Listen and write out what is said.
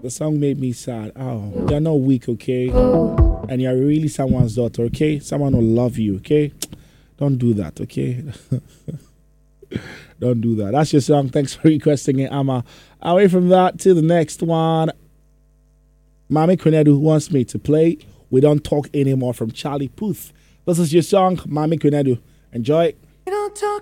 The song made me sad. Oh, you're not weak, okay? And you're really someone's daughter, okay? Someone will love you, okay? Don't do that, okay? Don't do that. That's your song. Thanks for requesting it, Amma. Away from that to the next one. Mami Kwenedu wants me to play We Don't Talk Anymore from Charlie Puth. This is your song, Mami Kwenedu. Enjoy. We don't talk